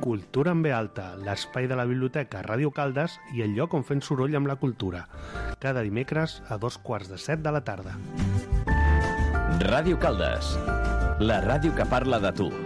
Cultura en ve alta, l'espai de la biblioteca Ràdio Caldes i el lloc on fem soroll amb la cultura. Cada dimecres a 2:15 de la tarda. Ràdio Caldes, la ràdio que parla de tu.